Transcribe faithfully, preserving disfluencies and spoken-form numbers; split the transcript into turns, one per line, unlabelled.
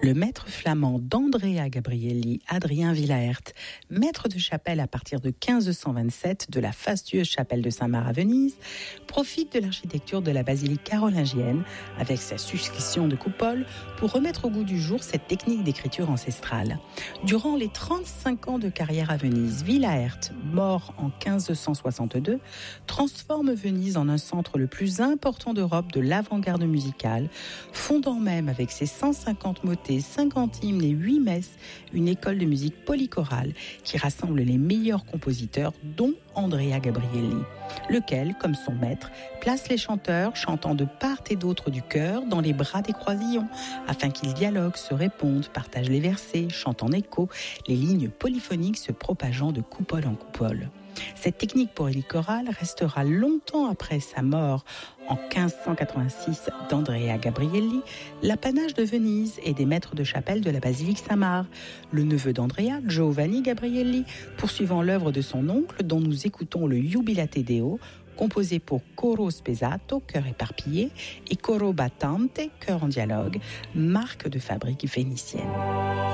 Le maître flamand d'Andrea Gabrielli, Adrien Willaert, maître de chapelle à partir de quinze cent vingt-sept de la fastueuse chapelle de Saint-Marc à Venise, profite de l'architecture de la basilique carolingienne, avec sa succession de coupoles, pour remettre au goût du jour cette technique d'écriture ancestrale. Durant les trente-cinq ans de carrière à Venise, Willaert, mort en quinze cent soixante-deux, transforme Venise en un centre le plus important d'Europe de l'avant-garde musicale, fondant même avec ses cent cinquante motets, cinquante hymnes et huit messes, une école de musique polychorale qui rassemble les meilleurs compositeurs, dont Andrea Gabrielli, lequel, comme son maître, place les chanteurs chantant de part et d'autre du chœur dans les bras des croisillons, afin qu'ils dialoguent, se répondent, partagent les versets, chantent en écho, les lignes polyphoniques se propageant de coupole en coupole. Cette technique polychorale restera longtemps après sa mort en quinze cent quatre-vingt-six d'Andrea Gabrielli, l'apanage de Venise et des maîtres de chapelle de la basilique Saint-Marc. Le neveu d'Andrea, Giovanni Gabrielli, poursuivant l'œuvre de son oncle dont nous écoutons le Jubilate Deo, composé pour coro spezzato, chœur éparpillé, et coro battante, chœur en dialogue, marque de fabrique vénitienne.